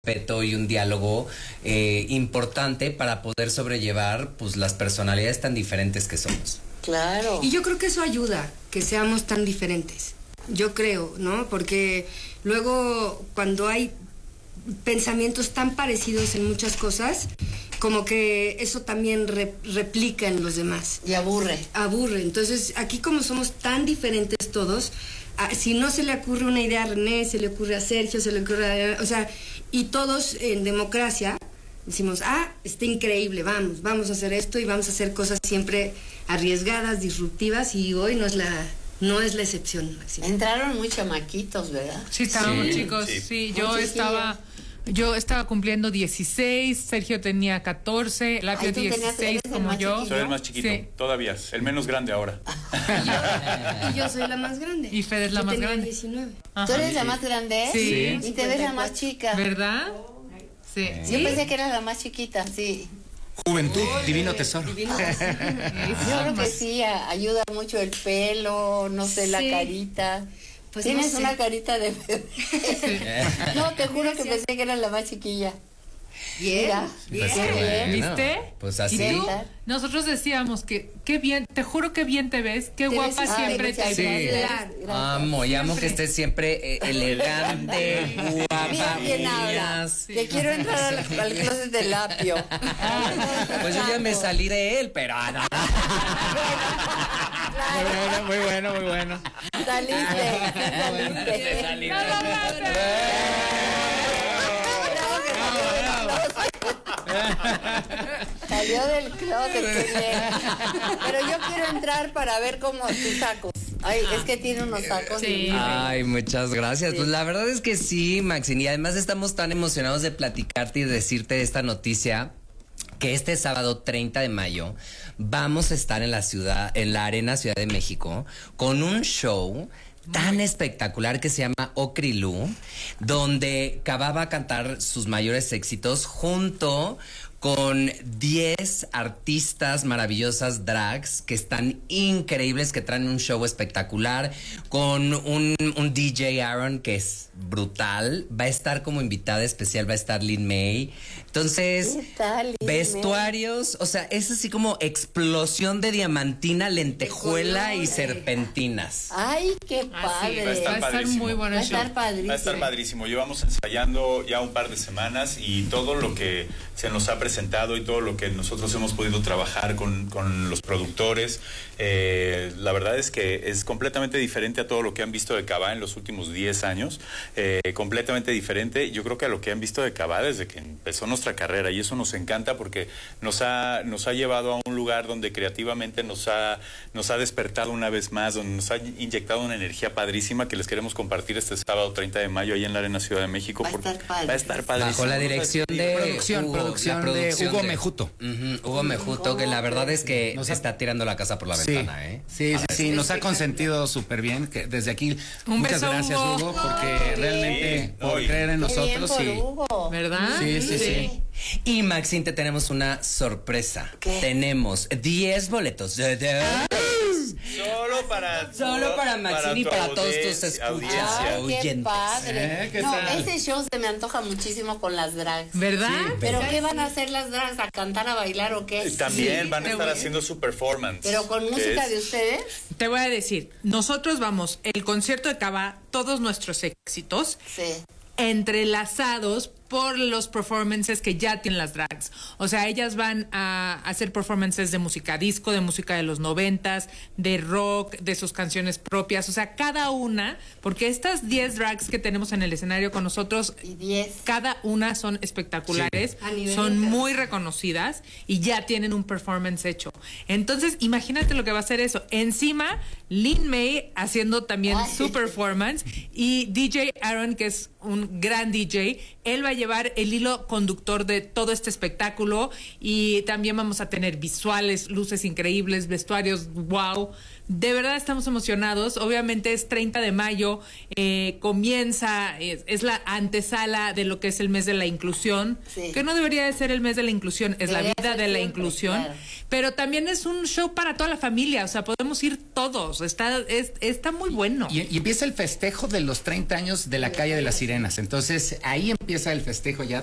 respeto y un diálogo importante para poder sobrellevar pues las personalidades tan diferentes que somos. Claro. Y yo creo que eso ayuda, que seamos tan diferentes. Yo creo, ¿no? Porque luego cuando hay pensamientos tan parecidos en muchas cosas, como que eso también replica en los demás. Y aburre. Aburre. Entonces, aquí como somos tan diferentes todos, si no se le ocurre una idea a René, se le ocurre a Sergio, se le ocurre a... O sea, y todos en democracia decimos, está increíble, vamos a hacer esto y vamos a hacer cosas siempre arriesgadas, disruptivas, y hoy no es la excepción, Maxine. Entraron muy chamaquitos, ¿verdad? Sí, estábamos chicos, sí. Yo estaba cumpliendo 16, Sergio tenía 14, Lapio 16 como yo. Soy el más chiquito, sí. Todavía, el menos grande ahora. Y yo soy la más grande. Y Fede es la más grande. 19. Ajá. ¿Tú eres la más grande? Sí. Y te ves la más chica. ¿Verdad? Sí. Yo pensé que eras la más chiquita, sí. Juventud, divino tesoro. Yo creo que sí, ayuda mucho el pelo, no sé, la carita. Pues tienes no sé. una carita de bebé. No, te juro que pensé que eras la más chiquilla. Bien, Mira, bien. Bueno, ¿Viste? Pues así. ¿Y tú? Nosotros decíamos que qué bien, te juro que bien te ves, qué guapa ves- siempre te muchas ves. gracias. Amo que estés siempre elegante, guapa, Mira quién habla. uñas. Que quiero entrar al closet de Lapio. Pues yo ya me salí de él, pero no. Muy bueno. Saliste. Salió del closet, qué bien. Pero yo quiero entrar para ver cómo tus tacos. Ay, es que tiene unos tacos. Sí. Ay, muchas gracias. Sí. Pues la verdad es que sí, Maxine. Y además estamos tan emocionados de platicarte y decirte esta noticia, que este sábado 30 de mayo vamos a estar en la Arena Ciudad de México, con un show tan espectacular que se llama Okrilú, donde Kaba va a cantar sus mayores éxitos junto con 10 artistas maravillosas drags que están increíbles, que traen un show espectacular, con un DJ Aaron que es brutal. Va a estar como invitada especial, va a estar Lin May. Entonces, ¿Qué tal, Lin vestuarios, o sea, es así como explosión de diamantina, lentejuela y serpentinas. Ay, qué padre. Va a estar Va a estar padrísimo. muy bueno Va a el show. estar padrísimo. Va a estar padrísimo. Llevamos ensayando ya un par de semanas y todo lo que se nos ha presentado y todo lo que nosotros hemos podido trabajar con los productores, la verdad es que es completamente diferente a todo lo que han visto de Kaba en los últimos 10 años. Completamente diferente, yo creo que a lo que han visto de Kaba desde que empezó nuestra carrera, y eso nos encanta porque nos ha llevado a un lugar donde creativamente nos ha despertado una vez más, donde nos ha inyectado una energía padrísima que les queremos compartir este sábado 30 de mayo ahí en la Arena Ciudad de México. Va a estar padre. Va a estar padrísimo. Bajo la dirección de Producción de Hugo Mejuto. Hugo Mejuto, que la verdad es que Nos se está tirando la casa por la ventana, ¿eh? Sí, nos ha consentido súper bien. Que desde aquí, Un muchas beso, gracias, Hugo. Porque realmente Sí, por oye. creer en Qué bien nosotros. por Y Hugo. ¿Verdad? Sí. Y Maxine, te tenemos una sorpresa. ¿Qué? Tenemos 10 boletos. Solo para Maxine y tu para todos tus audiencia. Ay, qué oyentes. padre. ¿Qué No, tal? ese show se me antoja muchísimo con las drags. ¿Verdad? ¿Pero qué van a hacer las drags? ¿A cantar, a bailar o qué? También Sí, van a te estar voy- haciendo su performance. ¿Pero con que música es- de ustedes? Te voy a decir, nosotros vamos, el concierto de Kaba, todos nuestros éxitos, Sí. entrelazados por los performances que ya tienen las drags. O sea, ellas van a hacer performances de música disco, de música de los 90s, de rock, de sus canciones propias. O sea, cada una, porque estas 10 drags que tenemos en el escenario con nosotros, Y 10. cada una son espectaculares, A nivel son internacional. muy reconocidas y ya tienen un performance hecho. Entonces, imagínate lo que va a ser eso. Encima, Lin May haciendo también Ay. su performance y DJ Aaron, que es un gran DJ, él va a llevar el hilo conductor de todo este espectáculo y también vamos a tener visuales, luces increíbles, vestuarios, wow. De verdad estamos emocionados. Obviamente es 30 de mayo, comienza, es la antesala de lo que es el mes de la inclusión, Sí. que no debería de ser el mes de la inclusión, es la Debería vida ser de la siempre, inclusión, claro. pero también es un show para toda la familia, o sea, podemos ir todos, está muy bueno. Y empieza el festejo de los 30 años de la calle de las Sirenas. sirenas. Entonces ahí empieza el festejo ya